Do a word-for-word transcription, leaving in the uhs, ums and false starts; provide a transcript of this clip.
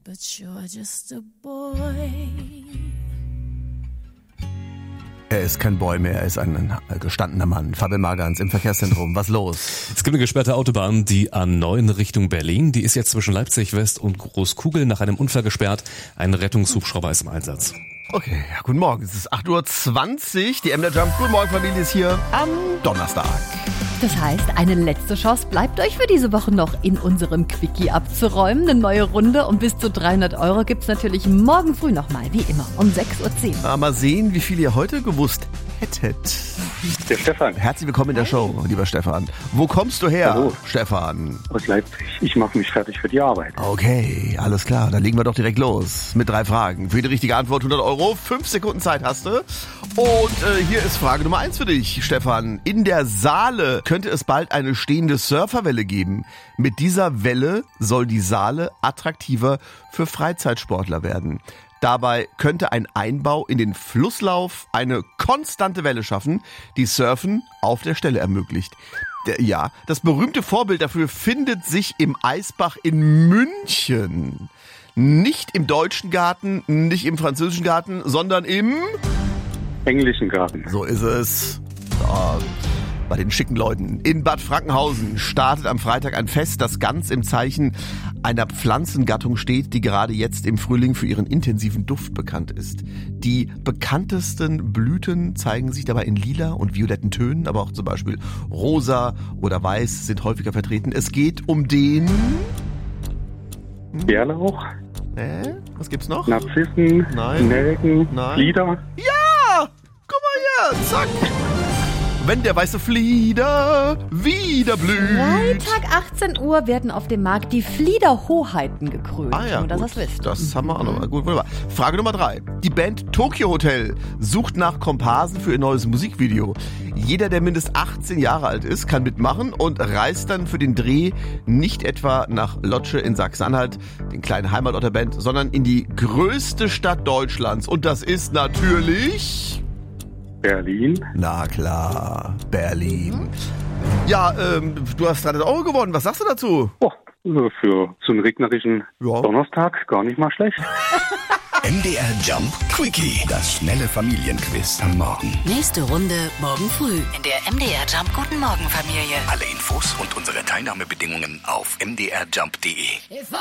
but you're just a boy. Er ist kein Boy mehr, er ist ein gestandener Mann. Fabian Margans im Verkehrszentrum. Was los? Es gibt eine gesperrte Autobahn, die A neun Richtung Berlin. Die ist jetzt zwischen Leipzig West und Großkugel nach einem Unfall gesperrt. Ein Rettungshubschrauber ist im Einsatz. Okay, ja, guten Morgen. Es ist acht Uhr zwanzig. Die M D R Jump. Guten Morgen, Familie ist hier am Donnerstag. Das heißt, eine letzte Chance bleibt euch für diese Woche noch in unserem Quickie abzuräumen. Eine neue Runde und bis zu dreihundert Euro gibt's natürlich morgen früh nochmal, wie immer, um sechs Uhr zehn. Mal sehen, wie viel ihr heute gewusst hättet. Der Stefan. Herzlich willkommen in der Show, lieber Stefan. Wo kommst du her, Hallo. Stefan? Aus Leipzig. Ich mache mich fertig für die Arbeit. Okay, alles klar. Dann legen wir doch direkt los mit drei Fragen. Für die richtige Antwort hundert Euro. Fünf Sekunden Zeit hast du. Und äh, hier ist Frage Nummer eins für dich, Stefan. In der Saale könnte es bald eine stehende Surferwelle geben. Mit dieser Welle soll die Saale attraktiver für Freizeitsportler werden. Dabei könnte ein Einbau in den Flusslauf eine konstante Welle schaffen, die Surfen auf der Stelle ermöglicht. Der, ja, das berühmte Vorbild dafür findet sich im Eisbach in München. Nicht im deutschen Garten, nicht im französischen Garten, sondern im englischen Garten. So ist es. Ja, bei den schicken Leuten. In Bad Frankenhausen startet am Freitag ein Fest, das ganz im Zeichen einer Pflanzengattung steht, die gerade jetzt im Frühling für ihren intensiven Duft bekannt ist. Die bekanntesten Blüten zeigen sich dabei in lila und violetten Tönen, aber auch zum Beispiel rosa oder weiß sind häufiger vertreten. Es geht um den Bärlauch. Äh, was gibt's noch? Narzissen, Nein. Nelken, Nein. Flieder. Ja! Guck mal hier, zack! Wenn der weiße Flieder wieder blüht. Freitag achtzehn Uhr werden auf dem Markt die Fliederhoheiten gekrönt. Ah ja, nur, dass gut. ihr es wisst. Das haben wir auch noch mal. Gut, wunderbar. Frage Nummer drei. Die Band Tokyo Hotel sucht nach Komparsen für ihr neues Musikvideo. Jeder, der mindestens achtzehn Jahre alt ist, kann mitmachen und reist dann für den Dreh nicht etwa nach Lotsche in Sachsen-Anhalt, den kleinen Heimatort der Band, sondern in die größte Stadt Deutschlands. Und das ist natürlich Berlin. Na klar, Berlin. Ja, ähm, du hast dreihundert Euro gewonnen. Was sagst du dazu? Oh, also für so einen regnerischen Ja. Donnerstag gar nicht mal schlecht. M D R Jump Quickie, das schnelle Familienquiz am Morgen. Nächste Runde morgen früh in der M D R Jump Guten Morgen Familie. Alle Infos und unsere Teilnahmebedingungen auf m d r jump punkt d e.